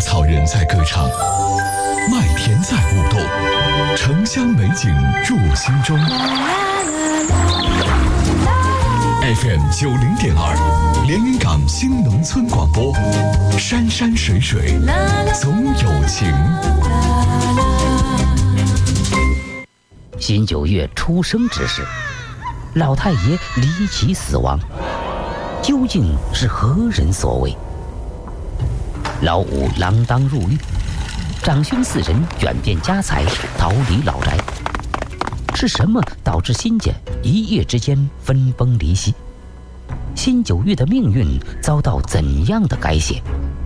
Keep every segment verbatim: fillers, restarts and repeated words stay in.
草人在歌唱，麦田在舞动，城乡美景入心中。F M 九零点二，连云港新农村广播，山山水水总有情。 辛九月出生之时，老太爷离奇死亡，究竟是何人所为？老五锒铛入狱，长兄四人卷变家财，逃离老宅。是什么导致辛家一夜之间分崩离析？辛九月的命运遭到怎样的改写？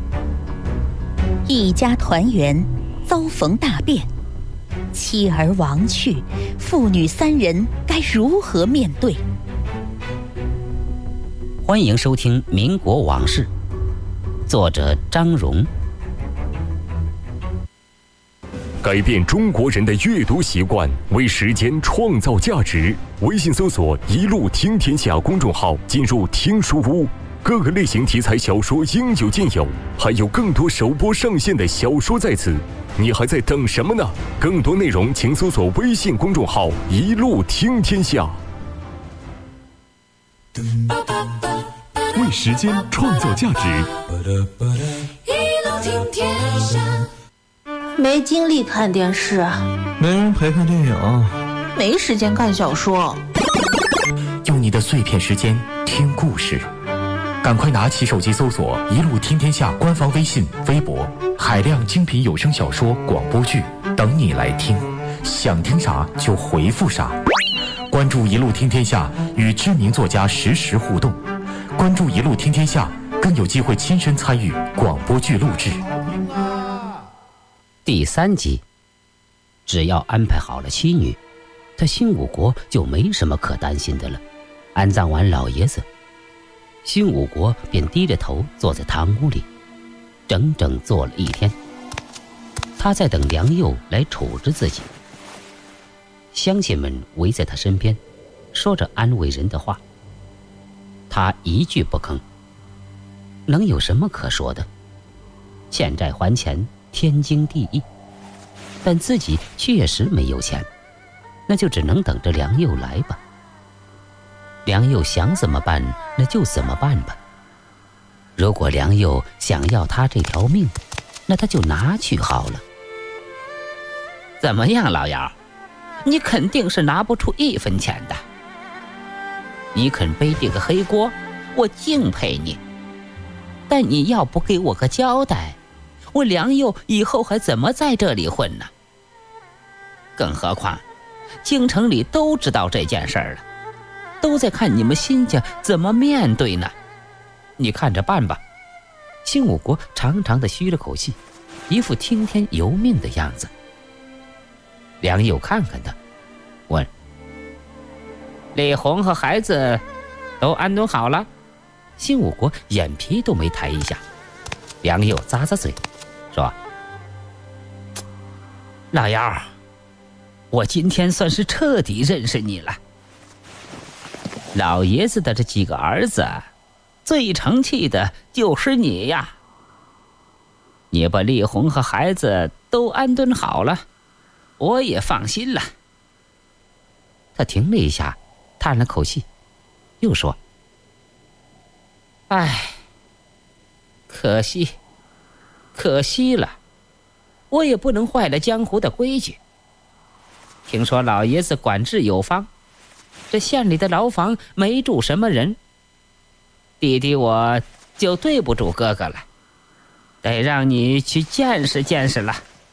一家团圆遭逢大变，妻儿亡去，父女三人该如何面对？ 欢迎收听《民国往事》，作者张荣。 改变中国人的阅读习惯，为时间创造价值。微信搜索“一路听天下”公众号，进入听书屋，各个类型题材小说应有尽有，还有更多首播上线的小说在此。你还在等什么呢？更多内容请搜索微信公众号“一路听天下”。 为时间创造价值， 一路听天下。 没精力看电视， 没人陪看电影， 没时间看小说。 用你的碎片时间听故事，赶快拿起手机搜索“一路听天下”官方微信、微博，海量精品有声小说、广播剧等你来听，想听啥就回复啥。关注“一路听天下”，与知名作家实时互动。关注“一路听天下”，更有机会亲身参与广播剧录制。 第三集，只要安排好了妻女，他辛武国就没什么可担心的了。安葬完老爷子，辛武国便低着头坐在堂屋里，整整坐了一天。他在等梁佑来处置自己。乡亲们围在他身边，说着安慰人的话，他一句不吭。能有什么可说的？欠债还钱，天经地义，但自己确实没有钱，那就只能等着梁佑来吧。梁佑想怎么办，那就怎么办吧。如果梁佑想要他这条命，那他就拿去好了。怎么样，老姚，你肯定是拿不出一分钱的。你肯背这个黑锅，我敬佩你，但你要不给我个交代，我梁佑以后还怎么在这里混呢？更何况京城里都知道这件事儿了，都在看你们辛家怎么面对呢。你看着办吧。辛武国长长的吁了口气，一副听天由命的样子。梁佑看看他，问：李红和孩子都安顿好了？辛武国眼皮都没抬一下。梁佑咂咂嘴说：老姚，我今天算是彻底认识你了。老爷子的这几个儿子，最成器的就是你呀。你把丽红和孩子都安顿好了，我也放心了。他停了一下，叹了口气，又说：唉，可惜可惜了，我也不能坏了江湖的规矩。听说老爷子管制有方，这县里的牢房没住什么人，弟弟我就对不住哥哥了，得让你去见识见识了。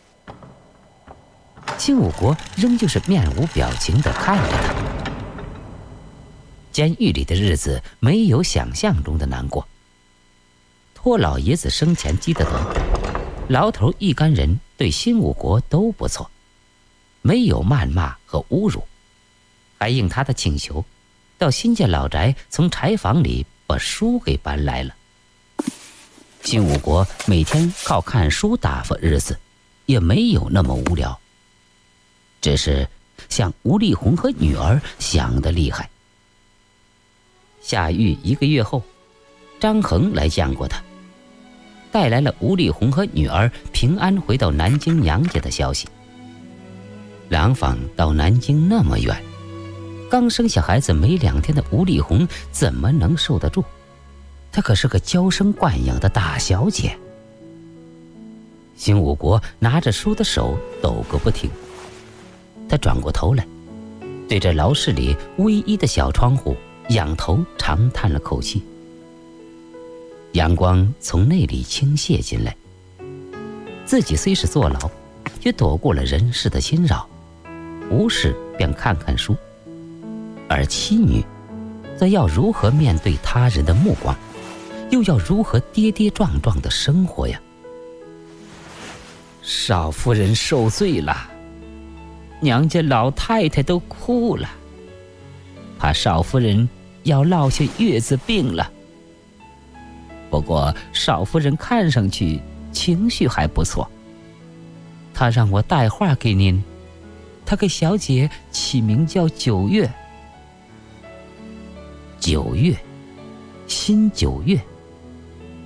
辛武国仍旧是面无表情地看着他。监狱里的日子没有想象中的难过。托老爷子生前积的德，牢头一干人对辛武国都不错，没有谩骂和侮辱，还应他的请求，到辛家老宅从柴房里把书给搬来了。辛武国每天靠看书打发日子，也没有那么无聊，只是像吴丽红和女儿想得厉害。下狱一个月后，张衡来见过他。 带来了吴丽红和女儿平安回到南京娘家的消息。廊坊到南京那么远，刚生下孩子没两天的吴丽红怎么能受得住？她可是个娇生惯养的大小姐。辛武国拿着书的手抖个不停，他转过头来，对着牢室里唯一的小窗户仰头长叹了口气。阳光从那里倾泻进来，自己虽是坐牢，也躲过了人世的侵扰，无事便看看书。而妻女则要如何面对他人的目光，又要如何跌跌撞撞的生活呀？少夫人受罪了，娘家老太太都哭了，怕少夫人要落下月子病了。不过少夫人看上去情绪还不错，她让我带话给您，她给小姐起名叫九月。九月，辛九月。